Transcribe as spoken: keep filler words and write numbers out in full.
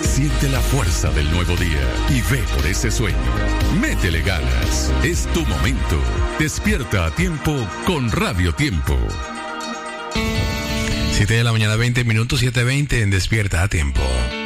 Siente la fuerza del nuevo día y ve por ese sueño. Métele ganas. Es tu momento. Despierta a tiempo con Radio Tiempo. siete de la mañana, veinte minutos, siete veinte en Despierta a Tiempo.